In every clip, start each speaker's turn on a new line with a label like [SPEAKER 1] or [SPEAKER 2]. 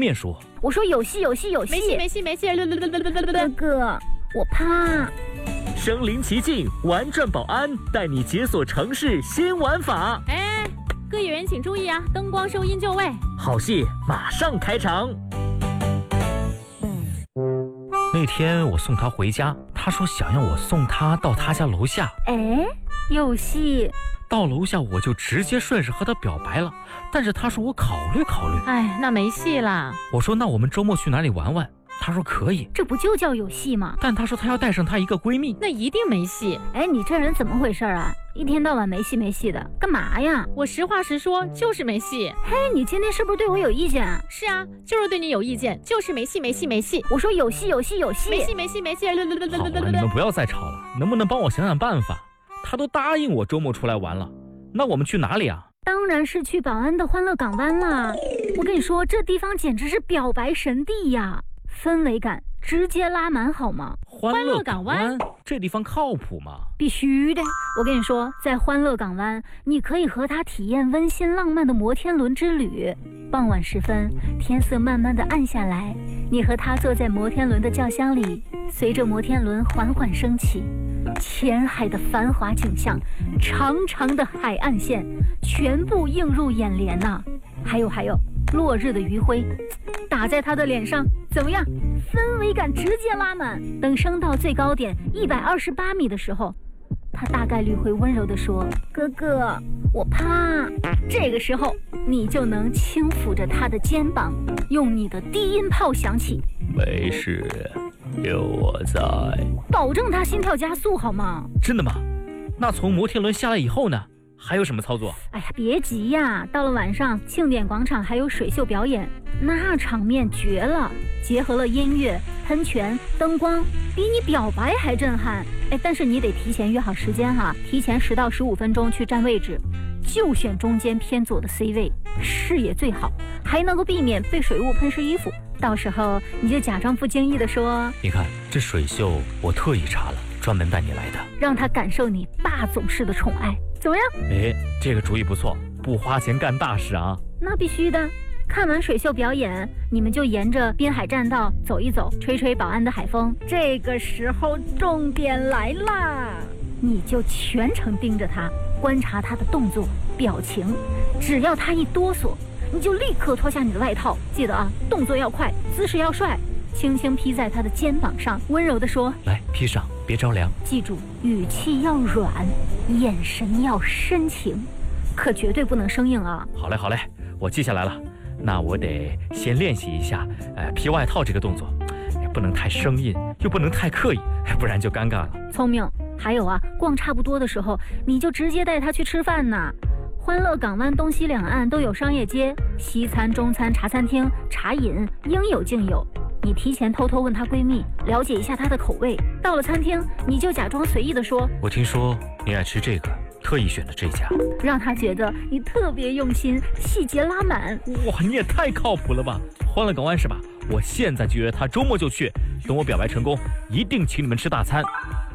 [SPEAKER 1] 面说。
[SPEAKER 2] 我说有戏。
[SPEAKER 3] 没戏。
[SPEAKER 2] 哥哥，我怕。
[SPEAKER 1] 身临其境，玩转保安带你解锁城市新玩法。
[SPEAKER 3] 各演员请注意啊，灯光收音就位。
[SPEAKER 1] 好戏马上开场。那天我送他回家，他说想要我送他到他家楼下。
[SPEAKER 2] 有戏。
[SPEAKER 1] 到楼下我就直接顺势和他表白了，但是他说我考虑。
[SPEAKER 3] 那没戏啦。
[SPEAKER 1] 我说那我们周末去哪里玩玩？他说可以。
[SPEAKER 2] 这不就叫有戏吗？
[SPEAKER 1] 但他说他要带上他一个闺蜜。
[SPEAKER 3] 那一定没戏。
[SPEAKER 2] 你这人怎么回事啊？一天到晚没戏的，干嘛呀？
[SPEAKER 3] 我实话实说，就是没戏。
[SPEAKER 2] 你今天是不是对我有意见啊？
[SPEAKER 3] 是啊，就是对你有意见，就是没戏。
[SPEAKER 2] 我说有戏。
[SPEAKER 3] 没戏。
[SPEAKER 1] 好了，你们不要再吵了，能不能帮我想想办法？他都答应我周末出来玩了，那我们去哪里啊？
[SPEAKER 2] 当然是去保安的欢乐港湾啦！我跟你说，这地方简直是表白神地呀，氛围感直接拉满，好吗？
[SPEAKER 1] 欢乐港湾这地方靠谱吗？
[SPEAKER 2] 必须的！我跟你说，在欢乐港湾，你可以和他体验温馨浪漫的摩天轮之旅。傍晚时分，天色慢慢的暗下来，你和他坐在摩天轮的轿厢里，随着摩天轮缓缓升起，前海的繁华景象，长长的海岸线，全部映入眼帘呐。还有，落日的余晖打在他的脸上，怎么样？氛围感直接拉满。等升到最高点128米的时候，他大概率会温柔地说：“哥哥，我怕。”这个时候，你就能轻抚着他的肩膀，用你的低音炮响起：“
[SPEAKER 1] 没事，有我在。”
[SPEAKER 2] 保证他心跳加速，好吗？
[SPEAKER 1] 真的吗？那从摩天轮下来以后呢？还有什么操作？
[SPEAKER 2] 别急呀，到了晚上，庆典广场还有水秀表演，那场面绝了，结合了音乐、喷泉、灯光，比你表白还震撼。但是你得提前约好时间哈，提前10到15分钟去占位置，就选中间偏左的 C 位，视野最好，还能够避免被水雾喷湿衣服。到时候你就假装不经意地说：“
[SPEAKER 1] 你看这水秀我特意查了，专门带你来的。”
[SPEAKER 2] 让他感受你霸总式的宠爱，怎么样？
[SPEAKER 1] 这个主意不错，不花钱干大事啊。
[SPEAKER 2] 那必须的。看完水秀表演，你们就沿着滨海栈道走一走，吹吹保安的海风。这个时候重点来啦，你就全程盯着他，观察他的动作表情，只要他一哆嗦，你就立刻脱下你的外套，记得啊，动作要快，姿势要帅，轻轻披在他的肩膀上，温柔地说：“
[SPEAKER 1] 来，披上，别着凉。”
[SPEAKER 2] 记住，语气要软，眼神要深情，可绝对不能生硬啊。
[SPEAKER 1] 好嘞，我记下来了。那我得先练习一下，披外套这个动作，不能太生硬，又不能太刻意，不然就尴尬了。
[SPEAKER 2] 聪明。还有啊，逛差不多的时候，你就直接带他去吃饭呐。欢乐港湾东西两岸都有商业街，西餐、中餐、茶餐厅、茶饮应有尽有。你提前偷偷问她闺蜜，了解一下她的口味。到了餐厅，你就假装随意地说：“
[SPEAKER 1] 我听说你爱吃这个，特意选的这家。”
[SPEAKER 2] 让她觉得你特别用心，细节拉满。
[SPEAKER 1] 哇，你也太靠谱了吧！欢乐港湾是吧？我现在就约他，周末就去。等我表白成功，一定请你们吃大餐。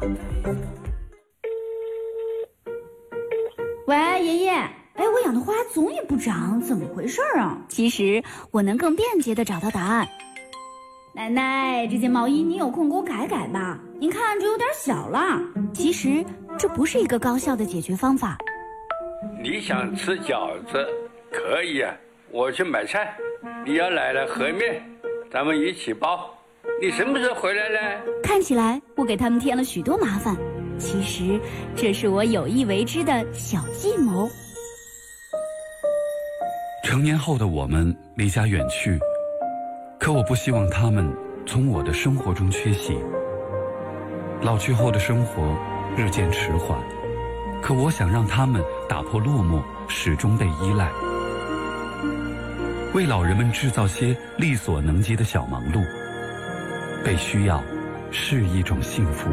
[SPEAKER 4] 喂，爷爷，我养的花总也不长，怎么回事啊？
[SPEAKER 5] 其实我能更便捷地找到答案。
[SPEAKER 4] 奶奶，这件毛衣你有空给我改改吧，您看这有点小了。
[SPEAKER 5] 其实这不是一个高效的解决方法。
[SPEAKER 6] 你想吃饺子，可以啊，我去买菜。你要来了和面，咱们一起包。你什么时候回来呢？
[SPEAKER 5] 看起来我给他们添了许多麻烦，其实这是我有意为之的小计谋。
[SPEAKER 7] 成年后的我们离家远去，可我不希望他们从我的生活中缺席。老去后的生活日渐迟缓，可我想让他们打破落寞，始终被依赖，为老人们制造些力所能及的小忙碌。被需要是一种幸福。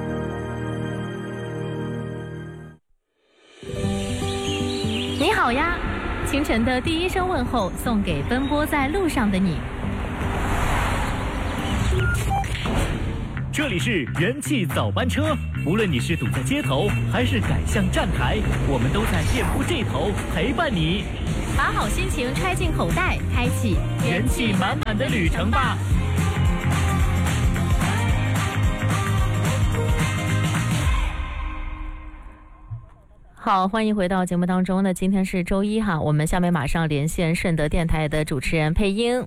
[SPEAKER 3] 你好呀，清晨的第一声问候送给奔波在路上的你。
[SPEAKER 1] 这里是元气早班车，无论你是堵在街头还是赶向站台，我们都在店铺这头陪伴你，
[SPEAKER 3] 把好心情揣进口袋，开启
[SPEAKER 1] 元气满满的旅程吧。
[SPEAKER 3] 好，欢迎回到节目当中。那今天是周一哈，我们下面马上连线顺德电台的主持人佩英。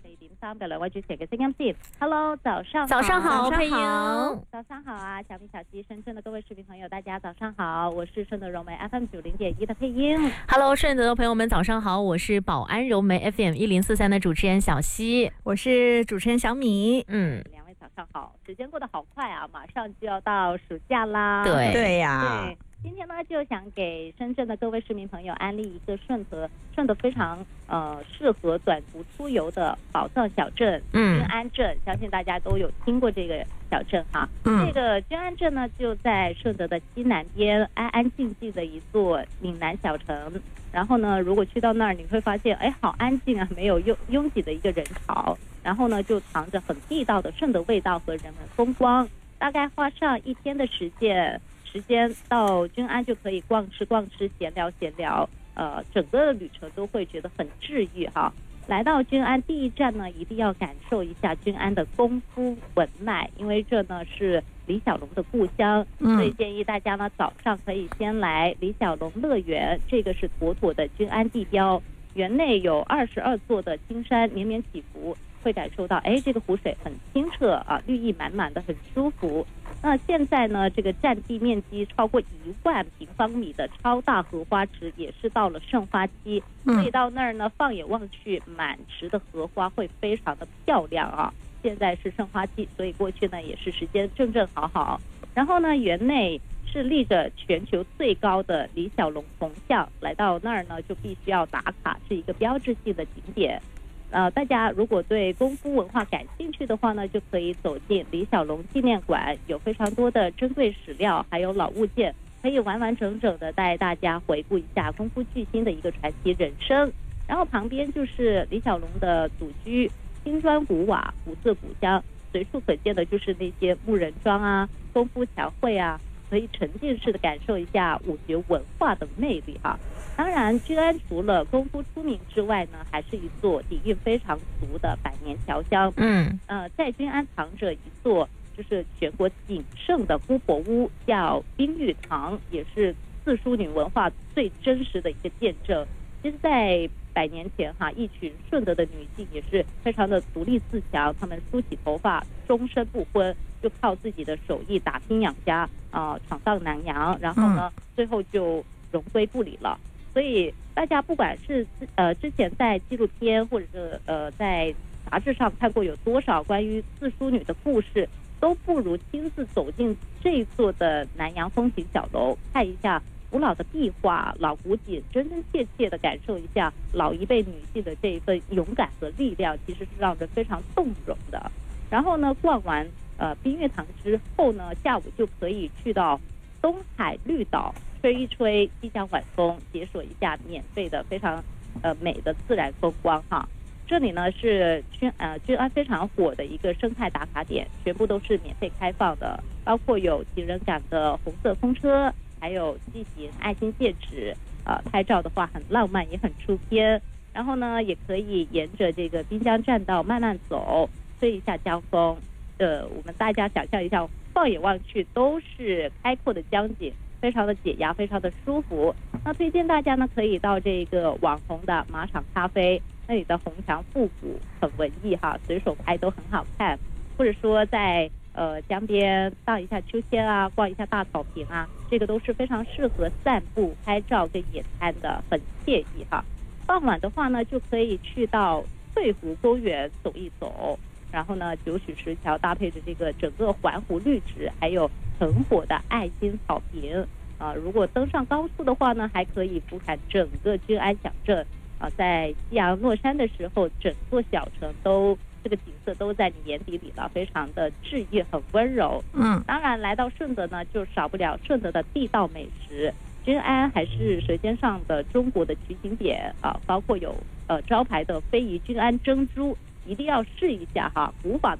[SPEAKER 5] Hello， 早上
[SPEAKER 3] 好，佩英。
[SPEAKER 5] 早上好啊，小米、小鸡，深圳的各位视频朋友，大家早上好，我是顺德柔美 FM 90.1的佩英。
[SPEAKER 3] Hello， 顺德的朋友们早上好，我是宝安柔美 FM 1043的主持人小溪，
[SPEAKER 2] 我是主持人小米。
[SPEAKER 5] 两位早上好，时间过得好快啊，马上就要到暑假啦。
[SPEAKER 2] 对呀。
[SPEAKER 5] 对，今天呢就想给深圳的各位市民朋友安利一个顺德非常适合短途出游的宝藏小镇君安镇，相信大家都有听过这个小镇哈。这个君安镇呢就在顺德的西南边，安安静静的一座岭南小城。然后呢，如果去到那儿，你会发现，哎，好安静啊，没有拥挤的一个人潮。然后呢，就藏着很地道的顺德味道和人文风光。大概花上1天的时间到君安就可以逛吃，闲聊，整个旅程都会觉得很治愈哈。来到君安第一站呢，一定要感受一下君安的功夫文脉，因为这呢是李小龙的故乡，所以建议大家呢早上可以先来李小龙乐园，这个是妥妥的君安地标。园内有22座的青山绵绵起伏，会感受到这个湖水很清澈啊，绿意满满的，很舒服。那现在呢，这个占地面积超过1万平方米的超大荷花池也是到了盛花期，所以到那儿呢，放眼望去，满池的荷花会非常的漂亮啊。现在是盛花期，所以过去呢也是时间正好。然后呢，园内是立着全球最高的李小龙铜像，来到那儿呢就必须要打卡，是一个标志性的景点。大家如果对功夫文化感兴趣的话呢，就可以走进李小龙纪念馆，有非常多的珍贵史料，还有老物件，可以完完整整的带大家回顾一下功夫巨星的一个传奇人生。然后旁边就是李小龙的祖居，青砖古瓦，古色古香，随处可见的就是那些木人桩啊、功夫桥会啊，可以沉浸式的感受一下武学文化的魅力哈。当然，君安除了功夫出名之外呢，还是一座底蕴非常足的百年侨乡。在君安藏着一座就是全国仅剩的姑婆屋，叫冰玉堂，也是四书女文化最真实的一个见证。其实，在100年前哈，一群顺德的女性也是非常的独立自强，她们梳起头发，终身不婚，就靠自己的手艺打拼养家，闯荡南洋，然后呢，最后就荣归故里了。所以大家不管是之前在纪录片或者是在杂志上看过有多少关于四书女的故事，都不如亲自走进这一座的南洋风情小楼，看一下古老的壁画、老古井，真真切切的感受一下老一辈女性的这一份勇敢和力量，其实是让人非常动容的。然后呢，逛完冰月堂之后呢，下午就可以去到东海绿岛，吹一吹西江晚风，解锁一下免费的非常美的自然风光哈。这里呢是君安非常火的一个生态打卡点，全部都是免费开放的，包括有情人感的红色风车，还有细型爱心戒指，拍照的话很浪漫也很出片。然后呢，也可以沿着这个滨江栈道慢慢走，吹一下江风。我们大家想象一下，放眼望去都是开阔的江景，非常的解压，非常的舒服。那推荐大家呢，可以到这个网红的马场咖啡，那里的红墙复古，很文艺哈，随手拍都很好看。或者说在江边荡一下秋千啊，逛一下大草坪啊，这个都是非常适合散步、拍照跟野餐的，很惬意哈。傍晚的话呢，就可以去到翠湖公园走一走。然后呢，九曲石桥搭配着这个整个环湖绿植，还有很火的爱心草坪如果登上高处的话呢，还可以俯瞰整个君安小镇在夕阳落山的时候，整座小城都这个景色都在你眼底里了，非常的治愈，很温柔。当然来到顺德呢，就少不了顺德的地道美食。君安还是舌尖上的中国的取景点包括有招牌的非遗君安蒸猪，一定要试一下哈，古法的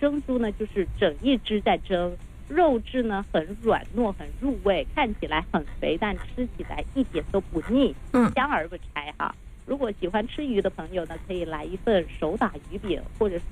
[SPEAKER 5] 蒸猪呢就是整一只在蒸，肉质呢很软糯很入味，看起来很肥，但吃起来一点都不腻，香而不柴哈。如果喜欢吃鱼的朋友呢，可以来一份手打鱼饼，或者说